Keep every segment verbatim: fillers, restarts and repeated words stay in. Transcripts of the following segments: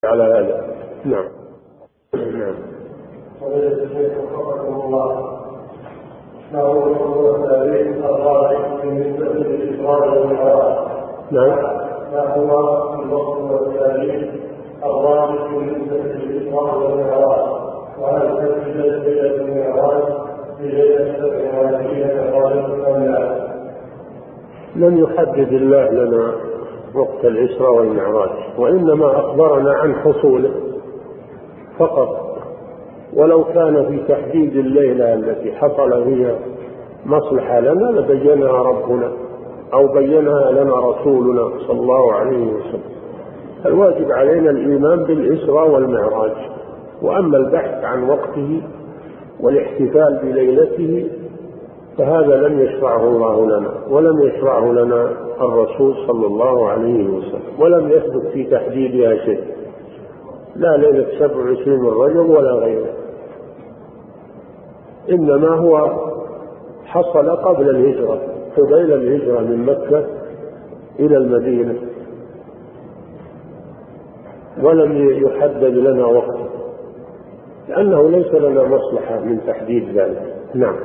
على هذا. نعم. نعم. نعم. ما هو الوقت والتاريخ الرابط بالنسبة للإسراء والمعراج؟ وهل تسجل ليلة المعراج في ليلة سبع وعشرين كفارة أم لا؟ لم يحدد الله لنا وقت الإسراء والمعراج، وإنما أخبرنا عن حصوله فقط. ولو كان في تحديد الليلة التي حصل فيها مصلحة لنا لبينها ربنا أو بينها لنا رسولنا صلى الله عليه وسلم. الواجب علينا الإيمان بالإسراء والمعراج، وأما البحث عن وقته والاحتفال بليلته فهذا لم يشرعه الله لنا، ولم يشرعه لنا الرسول صلى الله عليه وسلم، ولم يثبت في تحديدها شيء، لا ليلة سبع وعشرين من رجب ولا غيره، إنما هو حصل قبل الهجرة، قبيل الهجرة من مكة إلى المدينة، ولم يحدد لنا وقت لأنه ليس لنا مصلحة من تحديد ذلك. نعم.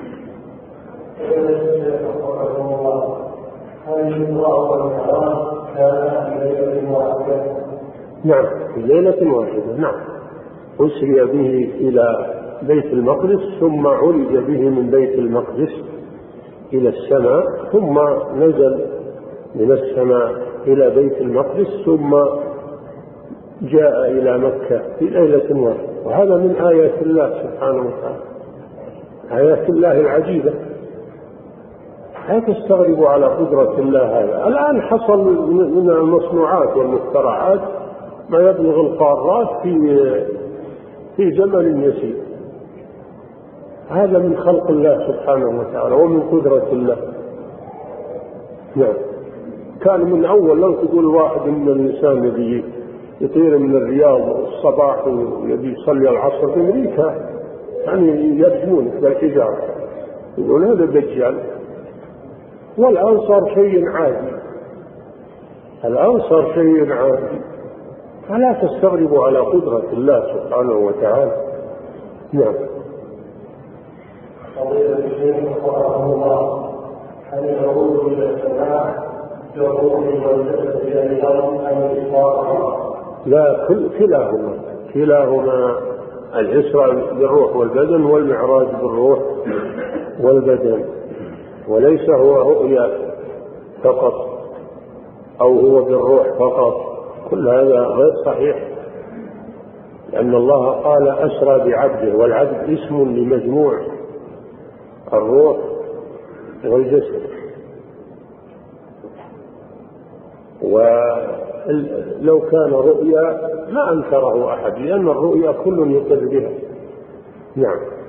نعم في ليلة واحدة. نعم أسري به إلى بيت المقدس، ثم عرج به من بيت المقدس إلى السماء، ثم نزل من السماء إلى بيت المقدس، ثم جاء إلى مكة في ليلة واحدة. وهذا من آيات الله سبحانه وتعالى، آيات الله العجيبة، لا تستغربوا على قدرة الله. هذا الآن حصل من المصنوعات والمخترعات ما يبلغ القارات في في زمن يسير. هذا من خلق الله سبحانه وتعالى ومن قدرة الله. نعم. كان من أول لو تقول واحد من الإنسان يبي يطير من الرياض الصباح ويبي يصلي العصر في أمريكا، يعني يرجمونه بالحجارة، يقول هذا دجال. والآن صار شيء عادي، الآن صار شيء عادي، فلا تستغربوا على قدرة الله سبحانه وتعالى. نعم. فضيلة الشيخ رحمه الله، هل العروض إلى السماء بالروح والجسد إلى الأرض أم الإسراء؟ لا، كلاهما كلاهما الإسراء بالروح والبدن، والمعراج بالروح والبدن، وليس هو رؤيا فقط أو هو بالروح فقط، كل هذا غير صحيح، لأن الله قال أسرى بعبده، والعبد اسم لمجموع الروح والجسد. ولو كان رؤيا ما أنكره أحد، لأن الرؤيا كل يقر بها. نعم.